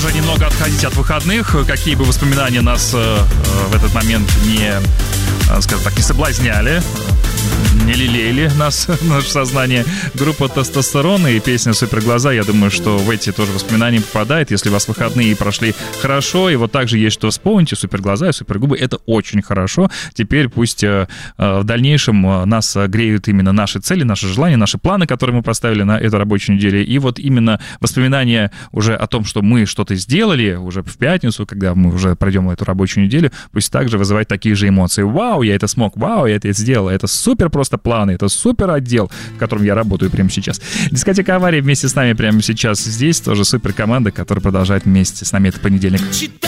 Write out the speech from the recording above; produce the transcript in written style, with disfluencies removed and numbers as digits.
уже немного отходить от выходных. Какие бы воспоминания нас в этот момент не, скажем так, не соблазняли, не лелеяли нас, наше сознание. Группа «Тестостерон» и песня «Супер глаза», я думаю, что в эти тоже воспоминания попадает. Если у вас выходные прошли хорошо, и вот также есть что вспомнить, и «Супер глаза», и «Супер губы», это очень хорошо. Теперь пусть в дальнейшем нас греют именно наши цели, наши желания, наши планы, которые мы поставили на эту рабочую неделю. И вот именно воспоминания уже о том, что мы что-то сделали уже в пятницу, когда мы уже пройдем эту рабочую неделю, пусть также вызывает такие же эмоции. Вау, я это смог, вау, я это сделал, это супер просто планы, это супер отдел, в котором я работаю прямо сейчас. Дискотека «Авария» вместе с нами прямо сейчас здесь, тоже супер команда, которая продолжает вместе с нами этот понедельник.